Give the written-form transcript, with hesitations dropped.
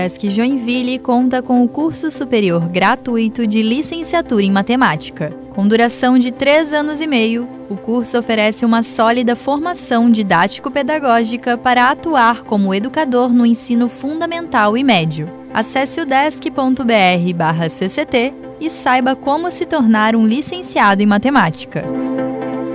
UDESC Joinville conta com o curso superior gratuito de licenciatura em matemática. Com duração de 3 anos e meio, o curso oferece uma sólida formação didático-pedagógica para atuar como educador no ensino fundamental e médio. Acesse udesc.br/cct e saiba como se tornar um licenciado em matemática.